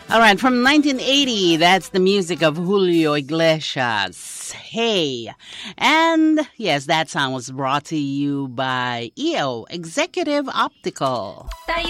All right, from 1980, that's the music of Julio Iglesias. Hey. And yes, that song was brought to you by EO, Executive Optical.